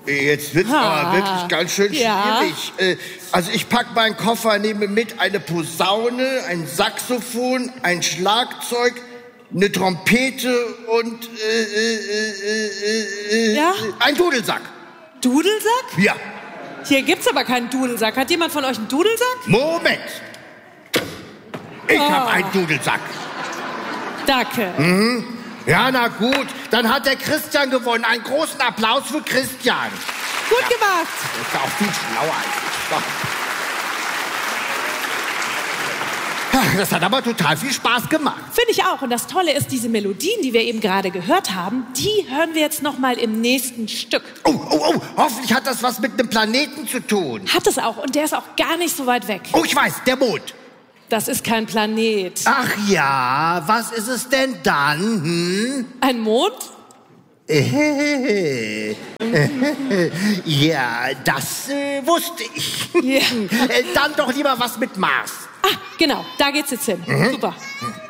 Jetzt wird's aber wirklich ganz schön schwierig. Also ich pack meinen Koffer, nehme mit eine Posaune, ein Saxophon, ein Schlagzeug, eine Trompete und ein Dudelsack. Dudelsack? Ja. Hier gibt's aber keinen Dudelsack. Hat jemand von euch einen Dudelsack? Moment. Ich hab einen Dudelsack. Danke. Ja, na gut. Dann hat der Christian gewonnen. Einen großen Applaus für Christian. Gut gemacht. Ist auch viel schlauer als ich. Das hat aber total viel Spaß gemacht. Finde ich auch. Und das Tolle ist, diese Melodien, die wir eben gerade gehört haben, die hören wir jetzt noch mal im nächsten Stück. Oh. Hoffentlich hat das was mit einem Planeten zu tun. Hat es auch. Und der ist auch gar nicht so weit weg. Oh, ich weiß, der Mond. Das ist kein Planet. Ach ja, was ist es denn dann? Ein Mond? Ja, das wusste ich. Ja. Dann doch lieber was mit Mars. Ah, genau. Da geht's jetzt hin. Super.